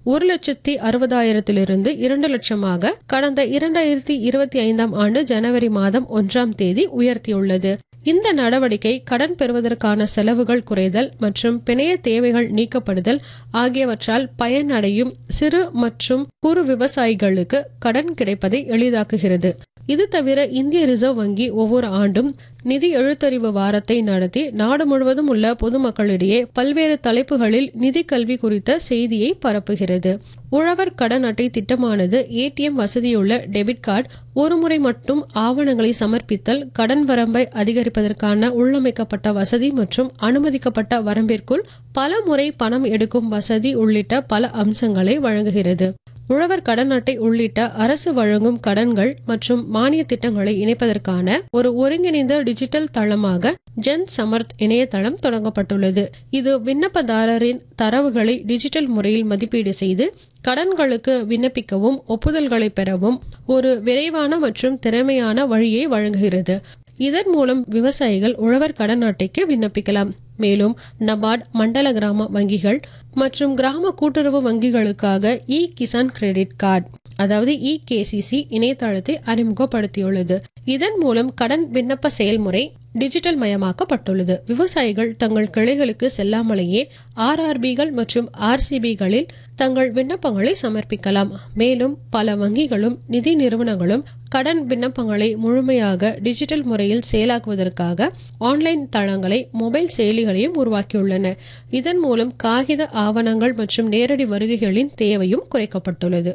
1,60,000 2 லட்சமாக கடந்த 2025 ஆண்டு ஜனவரி மாதம் 1ஆம் தேதி உயர்த்தியுள்ளது. இந்த நடவடிக்கை கடன் பெறுவதற்கான செலவுகள் குறைதல் மற்றும் பிணைய தேவைகள் நீக்கப்படுதல் ஆகியவற்றால் பயனடையும் சிறு மற்றும் குறு விவசாயிகளுக்கு கடன் கிடைப்பதை எளிதாக்குகிறது. இது தவிர இந்திய ரிசர்வ் வங்கி ஒவ்வொரு ஆண்டும் நிதி எழுத்தறிவு வாரத்தை நடத்தி நாடு முழுவதும் உள்ள பொதுமக்களிடையே பல்வேறு தலைப்புகளில் நிதி கல்வி குறித்த செய்தியை பரப்புகிறது. உழவர் கடன் அட்டை திட்டமானது ஏடிஎம் வசதியுள்ள டெபிட் கார்டு, ஒருமுறை மட்டும் ஆவணங்களை சமர்ப்பித்தல், கடன் வரம்பை அதிகரிப்பதற்கான உள்ளமைக்கப்பட்ட வசதி மற்றும் அனுமதிக்கப்பட்ட வரம்பிற்குள் பல முறை பணம் எடுக்கும் வசதி உள்ளிட்ட பல அம்சங்களை வழங்குகிறது. உழவர் கடன் அட்டை உள்ளிட்ட அரசு வழங்கும் கடன்கள் மற்றும் மானிய திட்டங்களை இணைப்பதற்கான ஒரு ஒருங்கிணைந்த டிஜிட்டல் தளமாக ஜன் சமர்த் இணையதளம் தொடங்கப்பட்டுள்ளது. இது விண்ணப்பதாரரின் தரவுகளை டிஜிட்டல் முறையில் மதிப்பீடு செய்து கடன்களுக்கு விண்ணப்பிக்கவும் ஒப்புதல்களை பெறவும் ஒரு விரைவான மற்றும் திறமையான வழியை வழங்குகிறது. இதன் மூலம் விவசாயிகள் உழவர் கடன் அட்டைக்கு விண்ணப்பிக்கலாம். மேலும் நபார்ட், மண்டல கிராம வங்கிகள் மற்றும் கிராம கூட்டுறவு வங்கிகளுக்காக இ கிசான் கிரெடிட் கார்டு அதாவது EKCC இணையதளத்தை அறிமுகப்படுத்தியுள்ளது. இதன் மூலம் கடன் விண்ணப்ப செயல்முறை டிஜிட்டல் மயமாக்கப்பட்டுள்ளது. விவசாயிகள் தங்கள் கிளைகளுக்கு செல்லாமலேயே RRBகள் மற்றும் RCBகளில் தங்கள் விண்ணப்பங்களை சமர்ப்பிக்கலாம். மேலும் பல வங்கிகளும் நிதி நிறுவனங்களும் கடன் விண்ணப்பங்களை முழுமையாக டிஜிட்டல் முறையில் செயலாக்குவதற்காக ஆன்லைன் தளங்களை, மொபைல் செயலிகளையும் உருவாக்கியுள்ளன. இதன் மூலம் காகித ஆவணங்கள் மற்றும் நேரடி வருகைகளின் தேவையும் குறைக்கப்பட்டுள்ளது.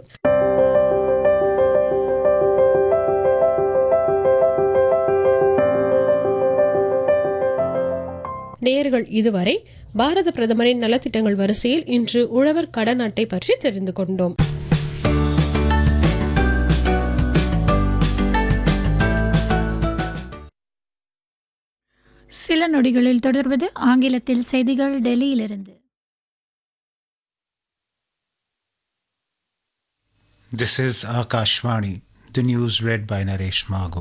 நேயர்கள் இதுவரை பாரத பிரதமரின் நலத்திட்டங்கள் வரிசையில் இன்று உழவர் கடன் அட்டை பற்றி தெரிந்து கொண்டோம். சில நொடிகளில் தொடர்வது ஆங்கிலத்தில் செய்திகள் டெல்லியிலிருந்து. This is Akashvani. The news read by Naresh Mago.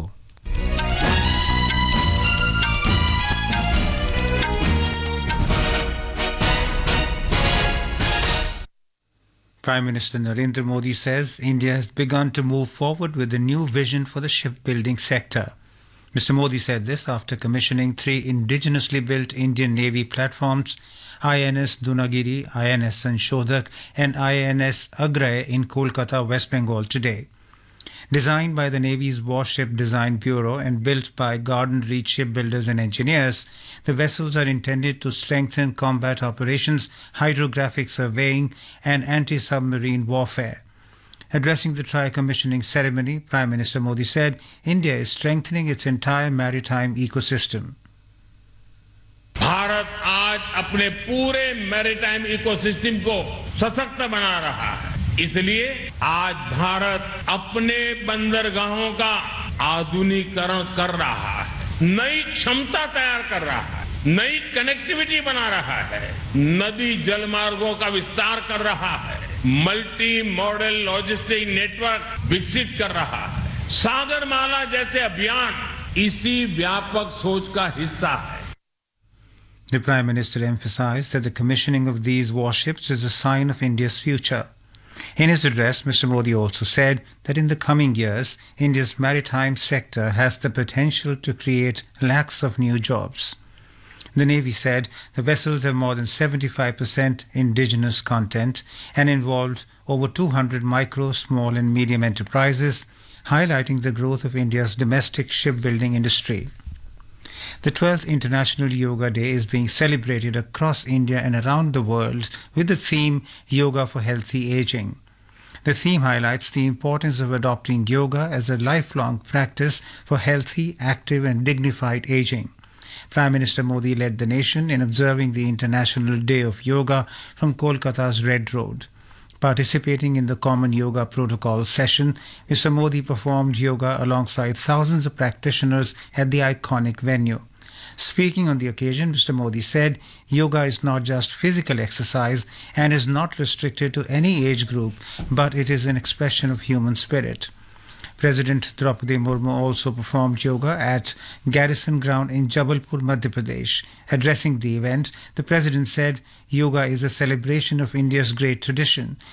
Prime Minister Narendra Modi says India has begun to move forward with a new vision for the shipbuilding sector. Mr. Modi said this after commissioning 3 indigenously built Indian Navy platforms, INS Dunagiri, INS Sanshodhak and INS Agray in Kolkata, West Bengal today. Designed by the Navy's Warship Design Bureau and built by Garden Reach shipbuilders and engineers, the vessels are intended to strengthen combat operations, hydrographic surveying and anti-submarine warfare. Addressing the tri-commissioning ceremony, Prime Minister Modi said India is strengthening its entire maritime ecosystem. Bharat आज अपने पूरे maritime ecosystem को सशक्त बना रहा है. इसलिए आज भारत अपने बंदरगाहों का आधुनिकीकरण कर रहा है, नई क्षमता तैयार कर रहा है, नई कनेक्टिविटी बना रहा है, नदी जलमार्गों का विस्तार कर रहा है, मल्टी मॉडल लॉजिस्टिक नेटवर्क विकसित कर रहा है. सागरमाला जैसे अभियान इसी व्यापक सोच का हिस्सा है. The Prime Minister emphasized that the commissioning of these warships is a sign of India's future. In his address, Mr. Modi also said that in the coming years, India's maritime sector has the potential to create lakhs of new jobs. The Navy said the vessels have more than 75% indigenous content and involved over 200 micro, small and medium enterprises, highlighting the growth of India's domestic shipbuilding industry. The 12th International Yoga Day is being celebrated across India and around the world with the theme Yoga for Healthy Aging. The theme highlights the importance of adopting yoga as a lifelong practice for healthy, active and dignified aging. Prime Minister Modi led the nation in observing the International Day of Yoga from Kolkata's Red Road. Participating in the Common Yoga Protocol session, Mr. Modi performed yoga alongside thousands of practitioners at the iconic venue. Speaking on the occasion, Mr. Modi said, yoga is not just physical exercise and is not restricted to any age group, but it is an expression of human spirit. President Draupadi Murmu also performed yoga at Garrison Ground in Jabalpur, Madhya Pradesh. Addressing the event, the President said, yoga is a celebration of India's great tradition